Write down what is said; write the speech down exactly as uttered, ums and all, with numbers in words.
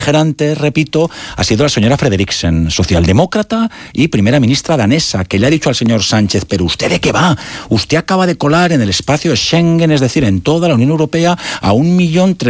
Antes, repito, ha sido la señora Frederiksen, socialdemócrata y primera ministra danesa, que le ha dicho al señor Sánchez: pero ¿usted de qué va? Usted acaba de colar en el espacio de Schengen, es decir, en toda la Unión Europea, a un millón